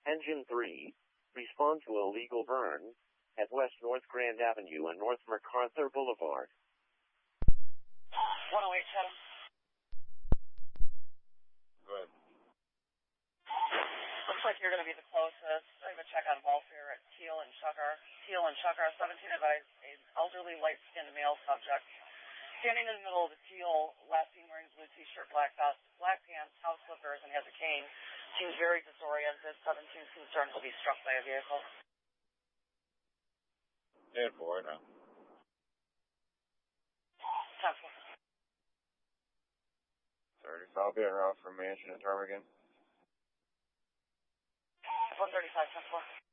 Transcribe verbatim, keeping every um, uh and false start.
Engine three, respond to illegal burn at West North Grand Avenue and North MacArthur Boulevard. one oh eight, Chatham. Go ahead. Looks like you're going to be the closest. I have a check on welfare at Teal and Chucker. Teal and Chucker, seventeen advised, an elderly, light-skinned male subject. Standing in the middle of the Teal, last seen wearing blue t-shirt, black vest, black pants, house slippers, and has a cane. Seems very disoriented. seventeen is concerned to be struck by a vehicle. ten four now. ten four. thirty southbound route from Mansion and Ptarmigan. one thirty-five, ten four.